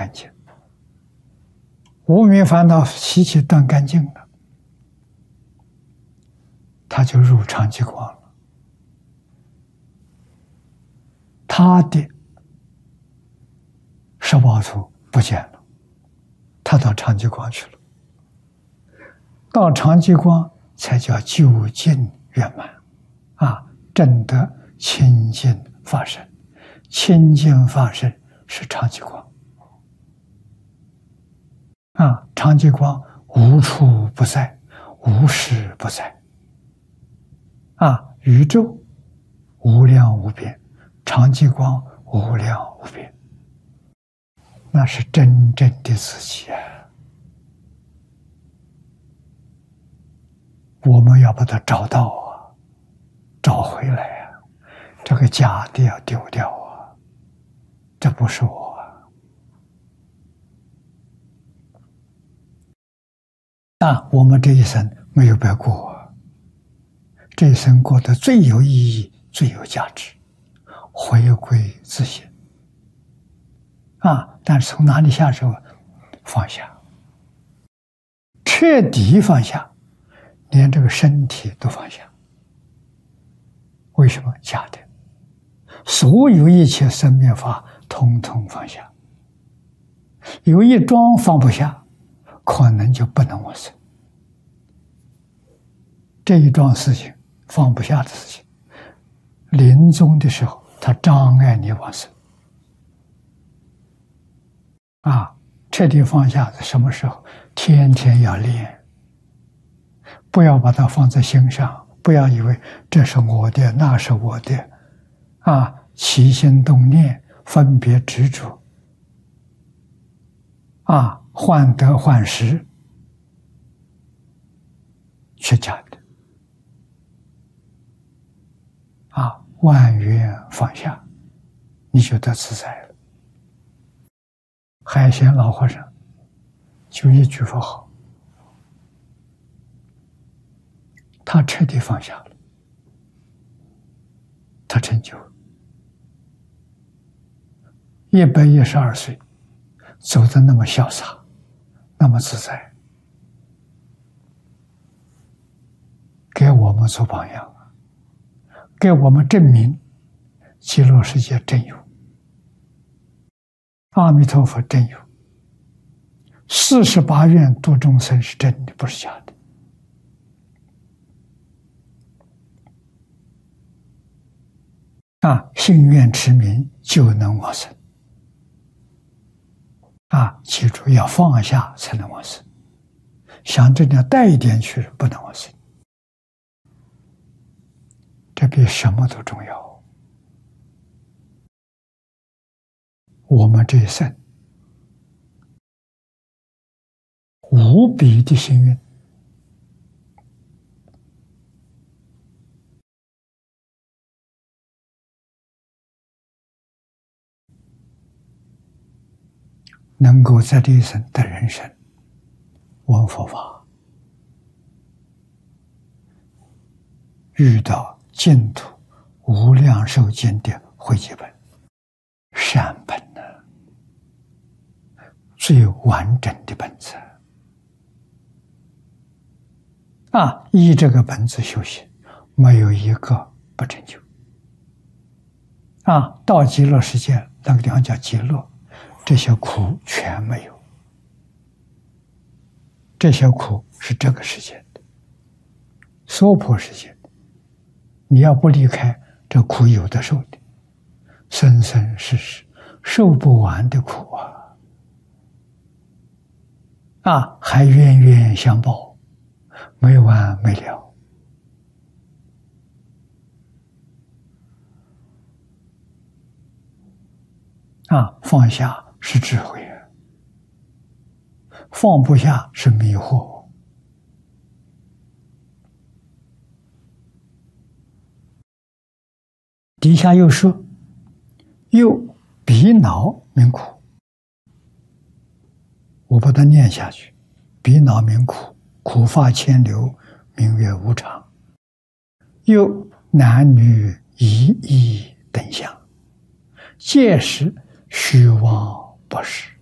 干净，无明烦恼习气断干净了，他就入常寂光了。他的十报处不见了，他到常寂光去了。到常寂光才叫究竟圆满啊！证得清净法身，清净法身是常寂光啊！常寂光无处不在，无时不在啊！宇宙无量无边，常寂光无量无边，那是真正的自己啊！我们要把它找到啊，找回来啊！这个假的要丢掉啊！这不是我啊！我们这一生没有白过啊，这一生过得最有意义、最有价值，回归自信啊！但是从哪里下手？放下，彻底放下。连这个身体都放下，为什么？假的，所有一切生灭法，统统放下。有一桩放不下，可能就不能往生。这一桩事情放不下的事情，临终的时候，它障碍你往生。啊，彻底放下在什么时候？天天要练。不要把它放在心上，不要以为这是我的，那是我的，啊，起心动念，分别执着，啊，患得患失，是假的，啊，万缘放下，你就得自在了。海贤老和尚就一句佛号。他彻底放下了，他成就了。112岁，走得那么潇洒，那么自在，给我们做榜样，给我们证明极乐世界真有，阿弥陀佛真有，48愿度众生是真的，不是假的。啊，信愿持名就能往生。啊，记住要放下才能往生，想这样带一点去不能往生，这比什么都重要。我们这一生无比的幸运。能够在这一生的人生闻佛法，遇到净土无量寿经的汇集本、善本呢，最完整的本子啊！依这个本子修行，没有一个不成就啊！到极乐世界那个地方叫极乐。这些苦全没有，这些苦是这个世界的，娑婆世界的。你要不离开，这苦有的受的，生生世世受不完的苦啊！啊，还冤冤相报，没完没了。啊，放下是智慧，放不下是迷惑。底下又说，又鼻恼名苦，我把它念下去。鼻恼名苦，苦发牵流，名曰无常。又男女一异等相，皆是虚妄不实。